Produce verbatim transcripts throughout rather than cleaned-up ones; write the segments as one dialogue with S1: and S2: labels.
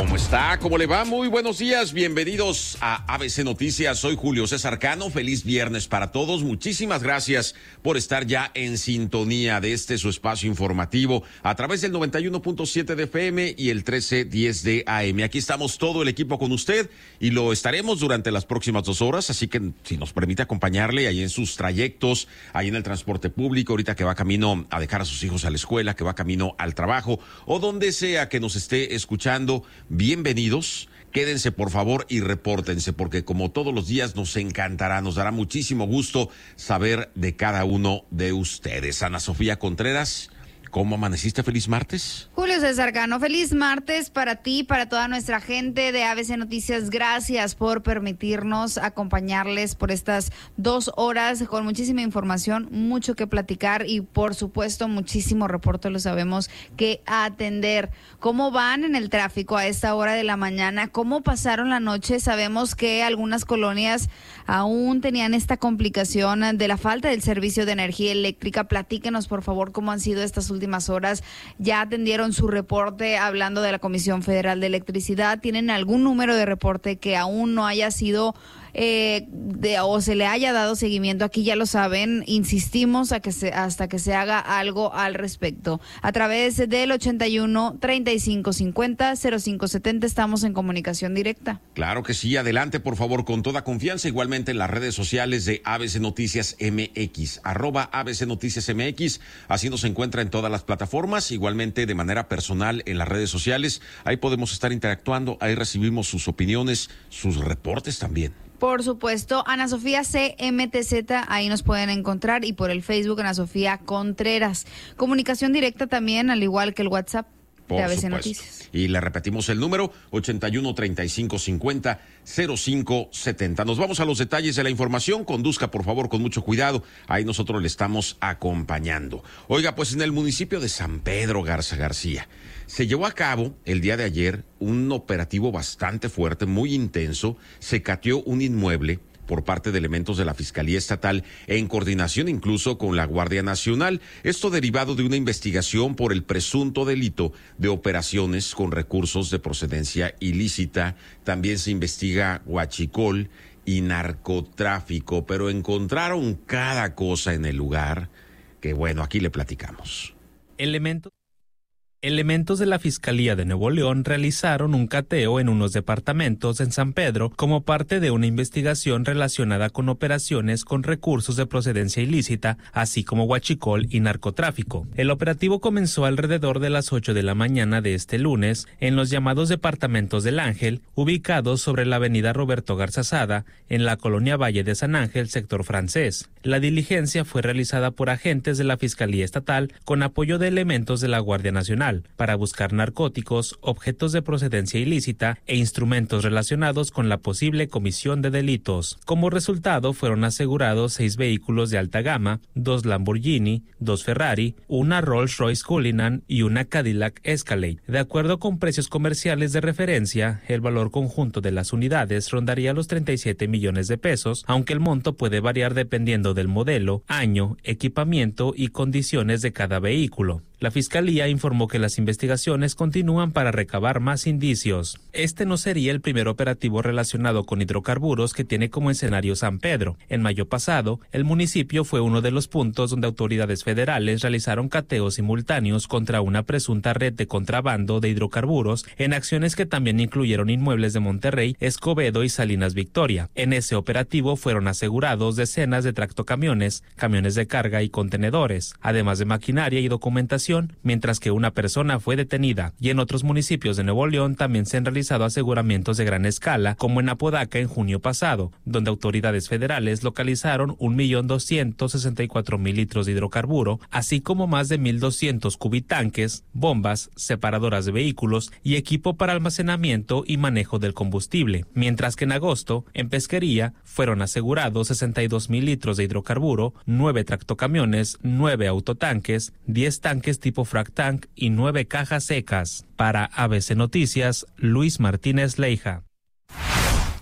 S1: ¿Cómo está? ¿Cómo le va? Muy buenos días, bienvenidos a A B C Noticias. Soy Julio César Cano, feliz viernes para todos. Muchísimas gracias por estar ya en sintonía de este su espacio informativo a través del noventa y uno punto siete de F M y el trece diez de A M. Aquí estamos todo el equipo con usted y lo estaremos durante las próximas dos horas, así que si nos permite acompañarle ahí en sus trayectos, ahí en el transporte público, ahorita que va camino a dejar a sus hijos a la escuela, que va camino al trabajo o donde sea que nos esté escuchando, bienvenidos, quédense por favor y repórtense, porque como todos los días nos encantará, nos dará muchísimo gusto saber de cada uno de ustedes. Ana Sofía Contreras, ¿cómo amaneciste? ¿Feliz martes?
S2: Julio César Cano, feliz martes para ti, para toda nuestra gente de A B C Noticias. Gracias por permitirnos acompañarles por estas dos horas con muchísima información, mucho que platicar y por supuesto muchísimo reporte, lo sabemos, que atender. ¿Cómo van en el tráfico a esta hora de la mañana? ¿Cómo pasaron la noche? Sabemos que algunas colonias aún tenían esta complicación de la falta del servicio de energía eléctrica. Platíquenos por favor cómo han sido estas últimas horas. Ya atendieron su reporte hablando de la Comisión Federal de Electricidad. ¿Tienen algún número de reporte que aún no haya sido eh, de, o se le haya dado seguimiento? Aquí ya lo saben, insistimos a que se, hasta que se haga algo al respecto. A través del ochenta y uno, treinta y cinco cincuenta, cero cinco setenta estamos en comunicación directa.
S1: Claro que sí, adelante por favor con toda confianza, igualmente en las redes sociales de A B C Noticias M X, arroba A B C Noticias M X, así nos encuentra en todas las plataformas, igualmente de manera personal en las redes sociales, ahí podemos estar interactuando, ahí recibimos sus opiniones, sus reportes también.
S2: Por supuesto, Ana Sofía C M T Z, ahí nos pueden encontrar, y por el Facebook Ana Sofía Contreras. Comunicación directa también, al igual que el WhatsApp de A B C Noticias.
S1: Y le repetimos el número, ochenta y uno, treinta y cinco cincuenta, cero cinco setenta. Nos vamos a los detalles de la información. Conduzca, por favor, con mucho cuidado. Ahí nosotros le estamos acompañando. Oiga, pues en el municipio de San Pedro Garza García se llevó a cabo el día de ayer un operativo bastante fuerte, muy intenso. Se cateó un inmueble por parte de elementos de la Fiscalía Estatal en coordinación incluso con la Guardia Nacional. Esto derivado de una investigación por el presunto delito de operaciones con recursos de procedencia ilícita. También se investiga huachicol y narcotráfico, pero encontraron cada cosa en el lugar que, bueno, aquí le platicamos.
S3: Elementos. Elementos de la Fiscalía de Nuevo León realizaron un cateo en unos departamentos en San Pedro como parte de una investigación relacionada con operaciones con recursos de procedencia ilícita, así como huachicol y narcotráfico. El operativo comenzó alrededor de las ocho de la mañana de este lunes en los llamados departamentos del Ángel, ubicados sobre la avenida Roberto Garza Sada, en la colonia Valle de San Ángel, sector francés. La diligencia fue realizada por agentes de la Fiscalía Estatal con apoyo de elementos de la Guardia Nacional para buscar narcóticos, objetos de procedencia ilícita e instrumentos relacionados con la posible comisión de delitos. Como resultado, fueron asegurados seis vehículos de alta gama, dos Lamborghini, dos Ferrari, una Rolls-Royce Cullinan y una Cadillac Escalade. De acuerdo con precios comerciales de referencia, el valor conjunto de las unidades rondaría los treinta y siete millones de pesos, aunque el monto puede variar dependiendo del modelo, año, equipamiento y condiciones de cada vehículo. La Fiscalía informó que las investigaciones continúan para recabar más indicios. Este no sería el primer operativo relacionado con hidrocarburos que tiene como escenario San Pedro. En mayo pasado, el municipio fue uno de los puntos donde autoridades federales realizaron cateos simultáneos contra una presunta red de contrabando de hidrocarburos en acciones que también incluyeron inmuebles de Monterrey, Escobedo y Salinas Victoria. En ese operativo fueron asegurados decenas de tractocamiones, camiones de carga y contenedores, además de maquinaria y documentación, mientras que una persona fue detenida. Y en otros municipios de Nuevo León también se han realizado aseguramientos de gran escala, como en Apodaca en junio pasado, donde autoridades federales localizaron un millón doscientos sesenta y cuatro mil litros de hidrocarburo, así como más de mil doscientos cubitanques, bombas, separadoras de vehículos y equipo para almacenamiento y manejo del combustible. Mientras que en agosto, en Pesquería, fueron asegurados sesenta y dos mil litros de hidrocarburo, nueve tractocamiones, nueve autotanques, diez tanques tipo frac tank y nueve cajas secas. Para A B C Noticias, Luis Martínez Leija.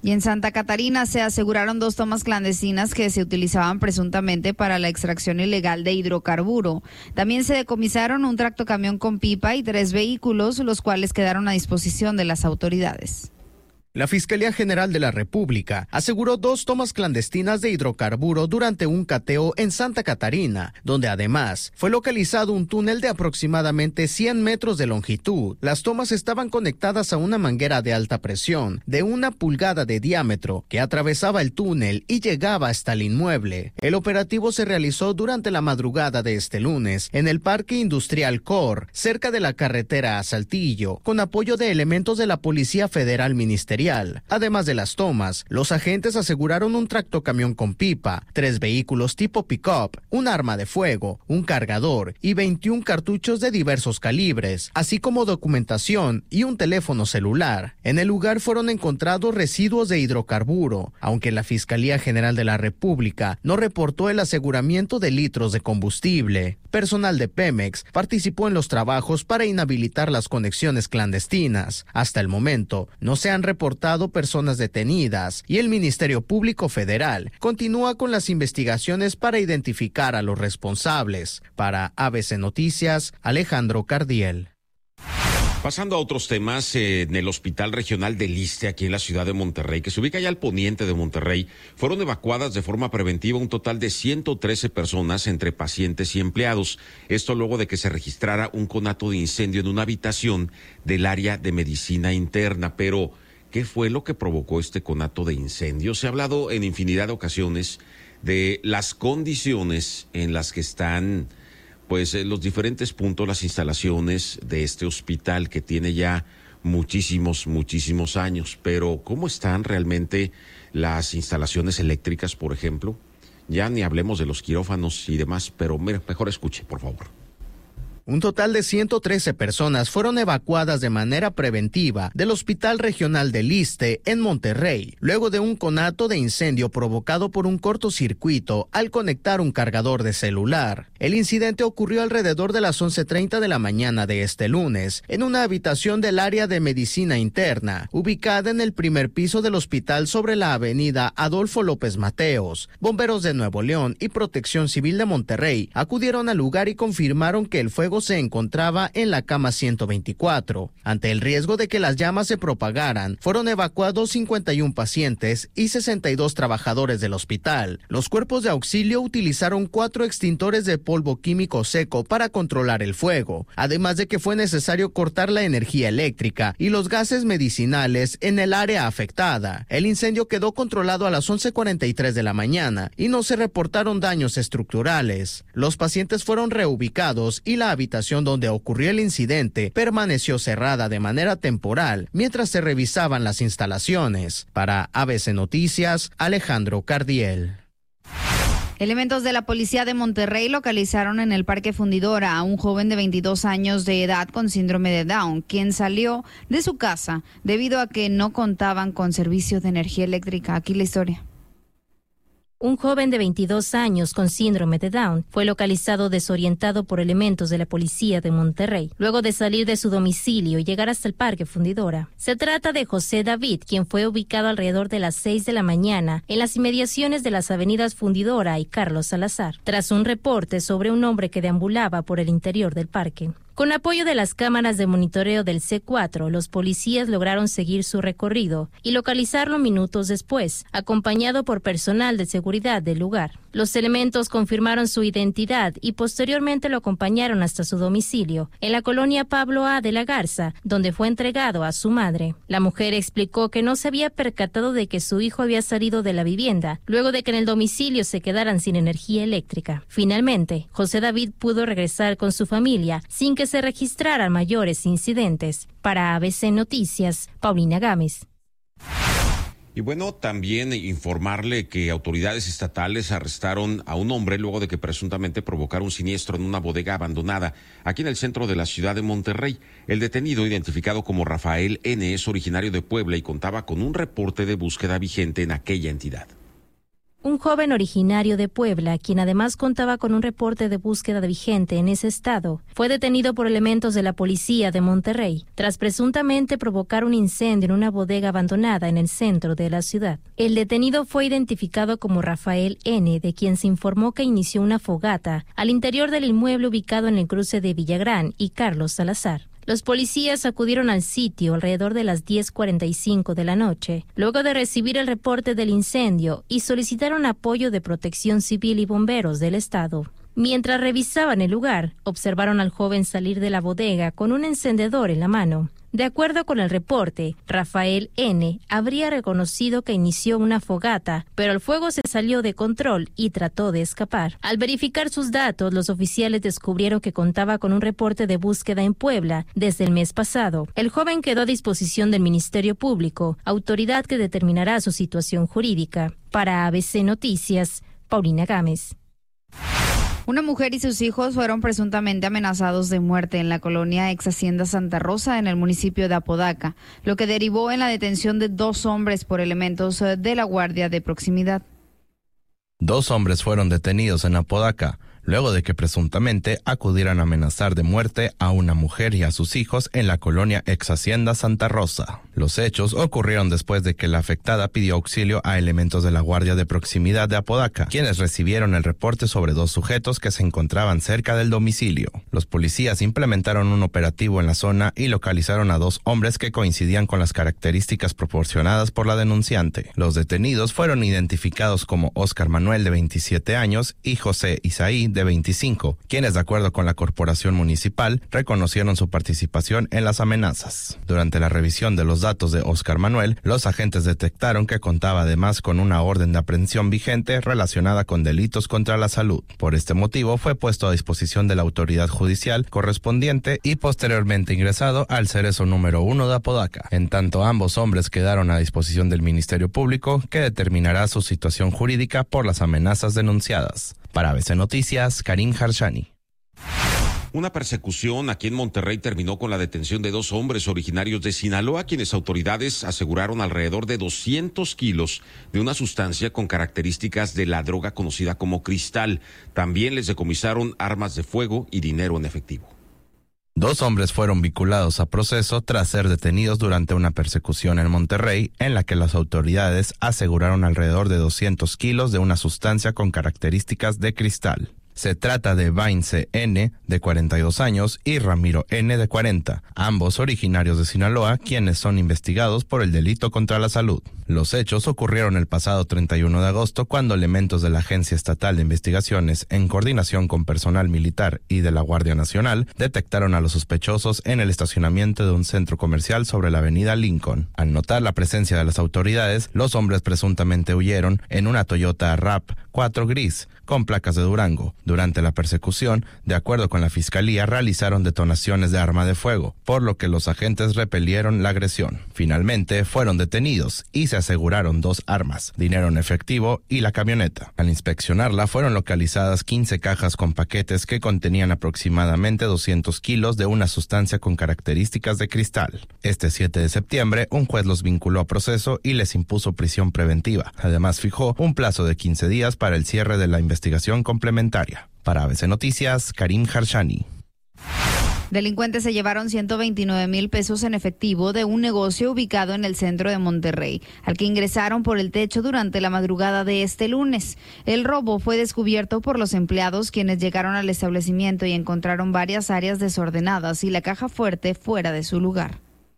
S2: Y en Santa Catarina se aseguraron dos tomas clandestinas que se utilizaban presuntamente para la extracción ilegal de hidrocarburo. También se decomisaron un tractocamión con pipa y tres vehículos, los cuales quedaron a disposición de las autoridades.
S4: La Fiscalía General de la República aseguró dos tomas clandestinas de hidrocarburo durante un cateo en Santa Catarina, donde además fue localizado un túnel de aproximadamente cien metros de longitud. Las tomas estaban conectadas a una manguera de alta presión de una pulgada de diámetro que atravesaba el túnel y llegaba hasta el inmueble. El operativo se realizó durante la madrugada de este lunes en el Parque Industrial Cor, cerca de la carretera a Saltillo, con apoyo de elementos de la Policía Federal Ministerial. Además de las tomas, los agentes aseguraron un tractocamión con pipa, tres vehículos tipo pick-up, un arma de fuego, un cargador y veintiún cartuchos de diversos calibres, así como documentación y un teléfono celular. En el lugar fueron encontrados residuos de hidrocarburo, aunque la Fiscalía General de la República no reportó el aseguramiento de litros de combustible. Personal de Pemex participó en los trabajos para inhabilitar las conexiones clandestinas. Hasta el momento, no se han reportado personas detenidas y el Ministerio Público Federal continúa con las investigaciones para identificar a los responsables. Para A B C Noticias, Alejandro Cardiel.
S1: Pasando a otros temas, eh, en el Hospital Regional del Iste, aquí en la ciudad de Monterrey, que se ubica ya al poniente de Monterrey, fueron evacuadas de forma preventiva un total de ciento trece personas entre pacientes y empleados. Esto luego de que se registrara un conato de incendio en una habitación del área de medicina interna. Pero, ¿qué fue lo que provocó este conato de incendio? Se ha hablado en infinidad de ocasiones de las condiciones en las que están pues los diferentes puntos, las instalaciones de este hospital que tiene ya muchísimos, muchísimos años. Pero ¿cómo están realmente las instalaciones eléctricas, por ejemplo? Ya ni hablemos de los quirófanos y demás, pero mira, mejor escuche, por favor.
S4: Un total de ciento trece personas fueron evacuadas de manera preventiva del Hospital Regional del Iste en Monterrey, luego de un conato de incendio provocado por un cortocircuito al conectar un cargador de celular. El incidente ocurrió alrededor de las once treinta de la mañana de este lunes, en una habitación del área de medicina interna, ubicada en el primer piso del hospital sobre la avenida Adolfo López Mateos. Bomberos de Nuevo León y Protección Civil de Monterrey acudieron al lugar y confirmaron que el fuego se encontraba en la cama ciento veinticuatro. Ante el riesgo de que las llamas se propagaran, fueron evacuados cincuenta y un pacientes y sesenta y dos trabajadores del hospital. Los cuerpos de auxilio utilizaron cuatro extintores de polvo químico seco para controlar el fuego, además de que fue necesario cortar la energía eléctrica y los gases medicinales en el área afectada. El incendio quedó controlado a las once cuarenta y tres de la mañana y no se reportaron daños estructurales. Los pacientes fueron reubicados y la habitación donde ocurrió el incidente permaneció cerrada de manera temporal mientras se revisaban las instalaciones. Para A B C Noticias, Alejandro Cardiel.
S2: Elementos de la policía de Monterrey localizaron en el Parque Fundidora a un joven de veintidós años de edad con síndrome de Down, quien salió de su casa debido a que no contaban con servicios de energía eléctrica. Aquí la historia.
S5: Un joven de veintidós años con síndrome de Down fue localizado desorientado por elementos de la policía de Monterrey, luego de salir de su domicilio y llegar hasta el Parque Fundidora. Se trata de José David, quien fue ubicado alrededor de las seis de la mañana en las inmediaciones de las avenidas Fundidora y Carlos Salazar, tras un reporte sobre un hombre que deambulaba por el interior del parque. Con apoyo de las cámaras de monitoreo del C cuatro, los policías lograron seguir su recorrido y localizarlo minutos después, acompañado por personal de seguridad del lugar. Los elementos confirmaron su identidad y posteriormente lo acompañaron hasta su domicilio, en la colonia Pablo A. de la Garza, donde fue entregado a su madre. La mujer explicó que no se había percatado de que su hijo había salido de la vivienda, luego de que en el domicilio se quedaran sin energía eléctrica. Finalmente, José David pudo regresar con su familia sin que se registraran mayores incidentes. Para A B C Noticias, Paulina Gámez.
S1: Y bueno, también informarle que autoridades estatales arrestaron a un hombre luego de que presuntamente provocara un siniestro en una bodega abandonada aquí en el centro de la ciudad de Monterrey. El detenido, identificado como Rafael N., es originario de Puebla y contaba con un reporte de búsqueda vigente en aquella entidad.
S5: Un joven originario de Puebla, quien además contaba con un reporte de búsqueda vigente en ese estado, fue detenido por elementos de la policía de Monterrey, tras presuntamente provocar un incendio en una bodega abandonada en el centro de la ciudad. El detenido fue identificado como Rafael N., de quien se informó que inició una fogata al interior del inmueble ubicado en el cruce de Villagrán y Carlos Salazar. Los policías acudieron al sitio alrededor de las diez cuarenta y cinco de la noche, luego de recibir el reporte del incendio, y solicitaron apoyo de Protección Civil y bomberos del estado. Mientras revisaban el lugar, observaron al joven salir de la bodega con un encendedor en la mano. De acuerdo con el reporte, Rafael N. habría reconocido que inició una fogata, pero el fuego se salió de control y trató de escapar. Al verificar sus datos, los oficiales descubrieron que contaba con un reporte de búsqueda en Puebla desde el mes pasado. El joven quedó a disposición del Ministerio Público, autoridad que determinará su situación jurídica. Para A B C Noticias, Paulina Gámez.
S2: Una mujer y sus hijos fueron presuntamente amenazados de muerte en la colonia ex Hacienda Santa Rosa, en el municipio de Apodaca, lo que derivó en la detención de dos hombres por elementos de la Guardia de Proximidad.
S6: Dos hombres fueron detenidos en Apodaca, luego de que presuntamente acudieran a amenazar de muerte a una mujer y a sus hijos en la colonia ex Hacienda Santa Rosa. Los hechos ocurrieron después de que la afectada pidió auxilio a elementos de la Guardia de Proximidad de Apodaca, quienes recibieron el reporte sobre dos sujetos que se encontraban cerca del domicilio. Los policías implementaron un operativo en la zona y localizaron a dos hombres que coincidían con las características proporcionadas por la denunciante. Los detenidos fueron identificados como Óscar Manuel, de veintisiete años, y José Isaí, de veinticinco, quienes, de acuerdo con la corporación municipal, reconocieron su participación en las amenazas. Durante la revisión de los datos de Óscar Manuel, los agentes detectaron que contaba además con una orden de aprehensión vigente relacionada con delitos contra la salud. Por este motivo, fue puesto a disposición de la autoridad judicial correspondiente y posteriormente ingresado al Cerezo número uno de Apodaca. En tanto, ambos hombres quedaron a disposición del Ministerio Público, que determinará su situación jurídica por las amenazas denunciadas. Para A B C Noticias, Karim Harshani.
S1: Una persecución aquí en Monterrey terminó con la detención de dos hombres originarios de Sinaloa, quienes autoridades aseguraron alrededor de doscientos kilos de una sustancia con características de la droga conocida como cristal. También les decomisaron armas de fuego y dinero en efectivo.
S6: Dos hombres fueron vinculados a proceso tras ser detenidos durante una persecución en Monterrey, en la que las autoridades aseguraron alrededor de doscientos kilos de una sustancia con características de cristal. Se trata de Vaince N., de cuarenta y dos años, y Ramiro N., de cuarenta, ambos originarios de Sinaloa, quienes son investigados por el delito contra la salud. Los hechos ocurrieron el pasado treinta y uno de agosto, cuando elementos de la Agencia Estatal de Investigaciones, en coordinación con personal militar y de la Guardia Nacional, detectaron a los sospechosos en el estacionamiento de un centro comercial sobre la avenida Lincoln. Al notar la presencia de las autoridades, los hombres presuntamente huyeron en una Toyota RAV cuatro gris, con placas de Durango. Durante la persecución, de acuerdo con la Fiscalía, realizaron detonaciones de arma de fuego, por lo que los agentes repelieron la agresión. Finalmente, fueron detenidos y se aseguraron dos armas, dinero en efectivo y la camioneta. Al inspeccionarla, fueron localizadas quince cajas con paquetes que contenían aproximadamente doscientos kilos de una sustancia con características de cristal. Este siete de septiembre, un juez los vinculó a proceso y les impuso prisión preventiva. Además, fijó un plazo de quince días para el cierre de la investigación complementaria. Para A B C Noticias, Karim Harshani.
S2: Delincuentes se llevaron ciento veintinueve mil pesos en efectivo de un negocio ubicado en el centro de Monterrey, al que ingresaron por el techo durante la madrugada de este lunes. El robo fue descubierto por los empleados, quienes llegaron al establecimiento y encontraron varias áreas desordenadas y la caja fuerte fuera de su lugar.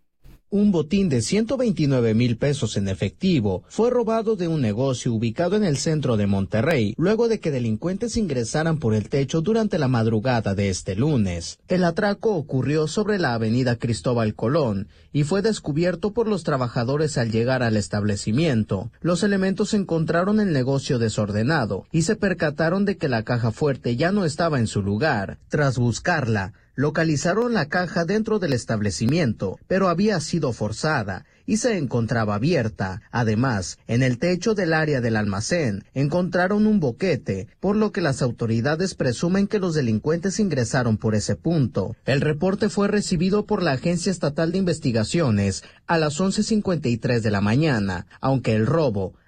S4: Un botín de ciento veintinueve mil pesos en efectivo fue robado de un negocio ubicado en el centro de Monterrey, luego de que delincuentes ingresaran por el techo durante la madrugada de este lunes. El atraco ocurrió sobre la avenida Cristóbal Colón y fue descubierto por los trabajadores al llegar al establecimiento. Los elementos encontraron el negocio desordenado y se percataron de que la caja fuerte ya no estaba en su lugar. Tras buscarla, localizaron la caja dentro del establecimiento, pero había sido forzada y se encontraba abierta. Además, en el techo del área del almacén encontraron un boquete, por lo que las autoridades presumen que los delincuentes ingresaron por ese punto. El reporte fue recibido por la Agencia Estatal de Investigaciones a las once cincuenta y tres de la mañana, aunque el robo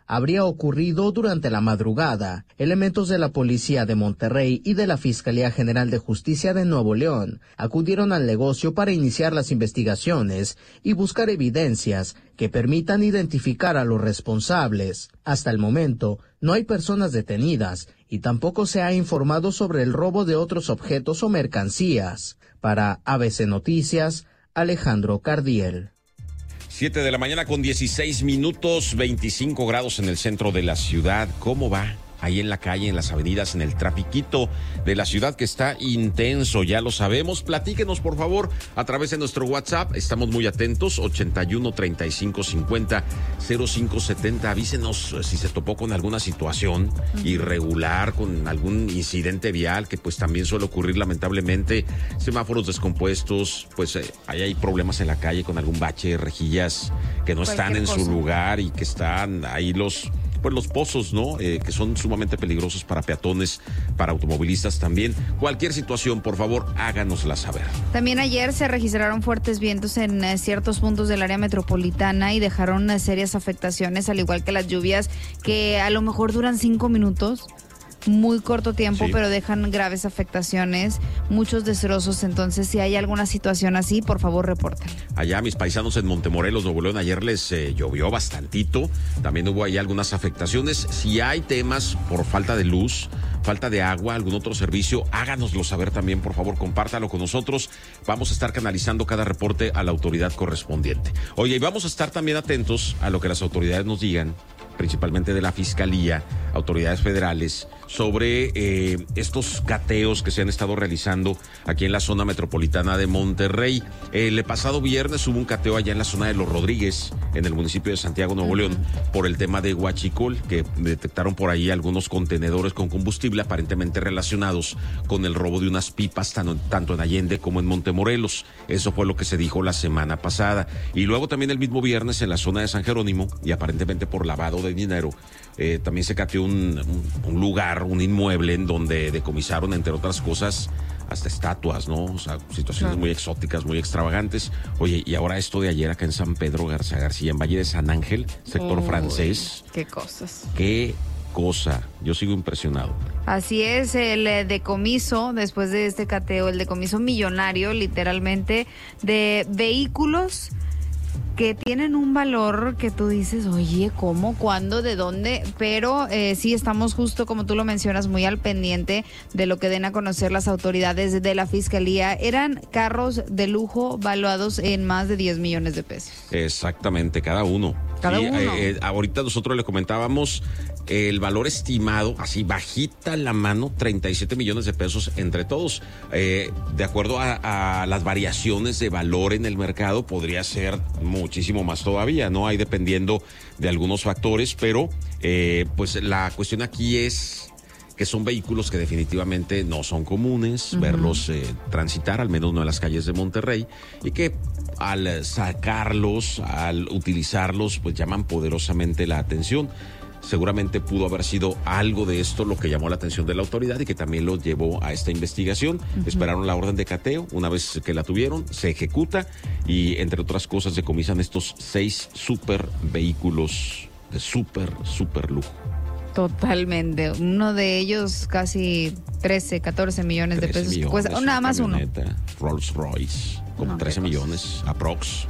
S4: habría ocurrido durante la madrugada. Elementos de la Policía de Monterrey y de la Fiscalía General de Justicia de Nuevo León acudieron al negocio para iniciar las investigaciones y buscar evidencias que permitan identificar a los responsables. Hasta el momento, no hay personas detenidas y tampoco se ha informado sobre el robo de otros objetos o mercancías. Para A B C Noticias, Alejandro Cardiel.
S1: Siete de la mañana con dieciséis minutos, veinticinco grados en el centro de la ciudad. ¿Cómo va? Ahí en la calle, en las avenidas, en el trafiquito de la ciudad que está intenso, ya lo sabemos. Platíquenos, por favor, a través de nuestro WhatsApp. Estamos muy atentos, ochenta y uno, treinta y cinco, cincuenta, cero cinco setenta. Avísenos si se topó con alguna situación irregular, con algún incidente vial, que pues también suele ocurrir lamentablemente. Semáforos descompuestos, pues eh, ahí hay problemas en la calle con algún bache, rejillas que no están en su lugar y que están ahí los... pues los pozos, ¿no? Eh, que son sumamente peligrosos para peatones, para automovilistas también. Cualquier situación, por favor, háganosla saber.
S2: También ayer se registraron fuertes vientos en eh, ciertos puntos del área metropolitana y dejaron eh, serias afectaciones, al igual que las lluvias que a lo mejor duran cinco minutos. Muy corto tiempo, sí, pero dejan graves afectaciones, muchos destrozos. Entonces, si hay alguna situación así, por favor, reporten.
S1: Allá mis paisanos en Montemorelos, Nuevo León, ayer les eh, llovió bastantito. También hubo ahí algunas afectaciones. Si hay temas por falta de luz, falta de agua, algún otro servicio, háganoslo saber también, por favor, compártalo con nosotros. Vamos a estar canalizando cada reporte a la autoridad correspondiente. Oye, y vamos a estar también atentos a lo que las autoridades nos digan, principalmente de la Fiscalía, autoridades federales, sobre eh, estos cateos que se han estado realizando aquí en la zona metropolitana de Monterrey. El pasado viernes hubo un cateo allá en la zona de Los Rodríguez, en el municipio de Santiago, Nuevo uh-huh. León, por el tema de huachicol, que detectaron por ahí algunos contenedores con combustible aparentemente relacionados con el robo de unas pipas tan, tanto en Allende como en Montemorelos. Eso fue lo que se dijo la semana pasada. Y luego también el mismo viernes en la zona de San Jerónimo, y aparentemente por lavado de dinero, eh, también se cateó un, un, un lugar, un inmueble en donde decomisaron, entre otras cosas, hasta estatuas, ¿no? O sea, situaciones claro. muy exóticas, muy extravagantes. Oye, y ahora esto de ayer acá en San Pedro Garza García, en Valle de San Ángel, sector Uy, francés.
S2: Qué cosas.
S1: Qué cosa. Yo sigo impresionado.
S2: Así es, el eh, decomiso, después de este cateo, el decomiso millonario, literalmente, de vehículos que tienen un valor que tú dices, oye, ¿cómo? ¿Cuándo? ¿De dónde? Pero eh, sí estamos justo, como tú lo mencionas, muy al pendiente de lo que den a conocer las autoridades de la Fiscalía. Eran carros de lujo valuados en más de diez millones de pesos.
S1: Exactamente, cada uno.
S2: Cada
S1: sí,
S2: uno.
S1: Eh, eh, ahorita nosotros le comentábamos el valor estimado, así bajita la mano, treinta y siete millones de pesos entre todos. Eh, de acuerdo a, a las variaciones de valor en el mercado, podría ser muchísimo más todavía, ¿no? Ahí dependiendo de algunos factores, pero eh, pues la cuestión aquí es que son vehículos que definitivamente no son comunes, uh-huh. verlos eh, transitar, al menos no en las calles de Monterrey, y que al sacarlos, al utilizarlos, pues llaman poderosamente la atención. Seguramente pudo haber sido algo de esto lo que llamó la atención de la autoridad y que también lo llevó a esta investigación. Uh-huh. Esperaron la orden de cateo, una vez que la tuvieron, se ejecuta y, entre otras cosas, decomisan estos seis super vehículos de súper, súper lujo.
S2: Totalmente. Uno de ellos casi trece, catorce millones de pesos.
S1: Millones,
S2: cuesta, nada más uno.
S1: Rolls Royce, como no, trece millones, aprox.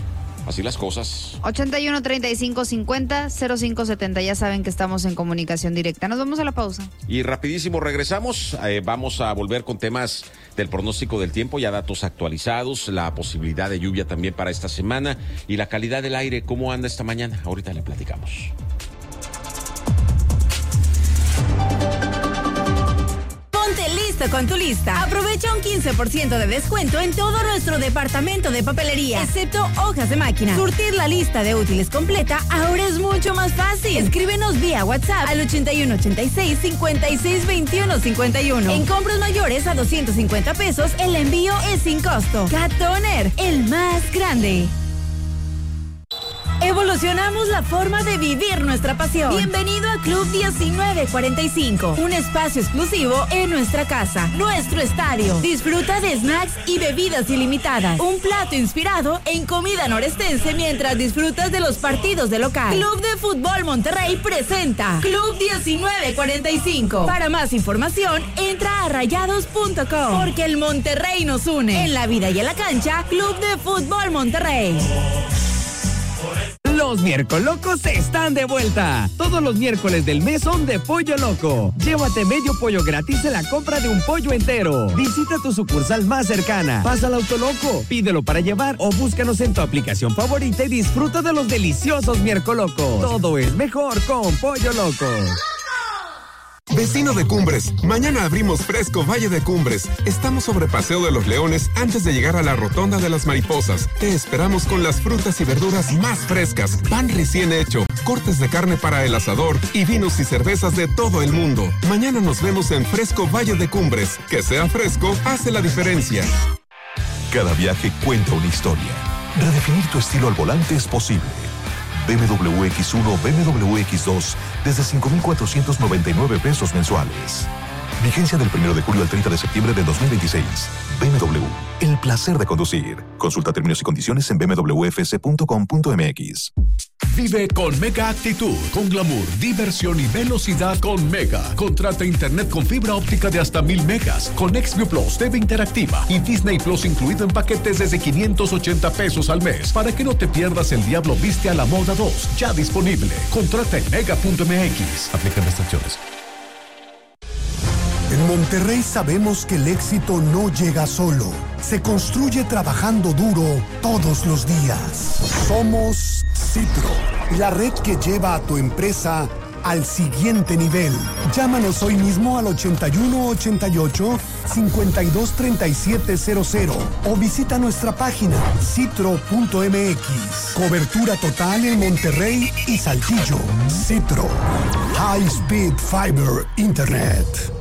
S1: Así las cosas.
S2: ochenta y uno, treinta y cinco, cincuenta, cero cinco setenta. Ya saben que estamos en comunicación directa. Nos vamos a la pausa.
S1: Y rapidísimo regresamos. Eh, vamos a volver con temas del pronóstico del tiempo, ya datos actualizados, la posibilidad de lluvia también para esta semana y la calidad del aire. ¿Cómo anda esta mañana? Ahorita le platicamos.
S7: Ponte listo con tu lista. Aprovecha un quince por ciento de descuento en todo nuestro departamento de papelería, excepto hojas de máquina. Surtir la lista de útiles completa ahora es mucho más fácil. Escríbenos vía WhatsApp al ochenta y uno, ochenta y seis, cincuenta y seis, veintiuno, cincuenta y uno. En compras mayores a doscientos cincuenta pesos, el envío es sin costo. Cat Toner, el más grande. Evolucionamos la forma de vivir nuestra pasión. Bienvenido a Club diecinueve cuarenta y cinco, un espacio exclusivo en nuestra casa, nuestro estadio. Disfruta de snacks y bebidas ilimitadas. Un plato inspirado en comida norestense mientras disfrutas de los partidos de local. Club de Fútbol Monterrey presenta Club diecinueve cuarenta y cinco. Para más información, entra a rayados punto com, porque el Monterrey nos une. En la vida y en la cancha, Club de Fútbol Monterrey.
S8: Los Miércolocos están de vuelta. Todos los miércoles del mes son de Pollo Loco. Llévate medio pollo gratis en la compra de un pollo entero. Visita tu sucursal más cercana. Pasa al Autoloco, pídelo para llevar o búscanos en tu aplicación favorita y disfruta de los deliciosos Miércolocos. Todo es mejor con Pollo Loco.
S9: Vecino de Cumbres, mañana abrimos Fresco Valle de Cumbres. Estamos sobre Paseo de los Leones antes de llegar a la Rotonda de las Mariposas. Te esperamos con las frutas y verduras más frescas, pan recién hecho, cortes de carne para el asador y vinos y cervezas de todo el mundo. Mañana nos vemos en Fresco Valle de Cumbres. Que sea fresco hace la diferencia.
S10: Cada viaje cuenta una historia. Redefinir tu estilo al volante es posible. B M W X uno, B M W X dos, desde cinco mil cuatrocientos noventa y nueve pesos mensuales. Vigencia del primero de julio al treinta de septiembre de dos mil veintiséis. B M W, el placer de conducir. Consulta términos y condiciones en b m w f c punto com punto m x.
S11: Vive con Mega Actitud, con glamour, diversión y velocidad con Mega. Contrata internet con fibra óptica de hasta mil megas, con Xview Plus, T V interactiva y Disney Plus incluido en paquetes desde quinientos ochenta pesos al mes, para que no te pierdas El Diablo Viste a la Moda dos, ya disponible. Contrata en mega punto m x. Aplican restricciones.
S12: En Monterrey sabemos que el éxito no llega solo, se construye trabajando duro todos los días. Somos Citro, la red que lleva a tu empresa al siguiente nivel. Llámanos hoy mismo al ochenta y uno ochenta y ocho, cincuenta y dos treinta y siete cero cero o visita nuestra página citro punto m x. Cobertura total en Monterrey y Saltillo. Citro, High Speed Fiber Internet.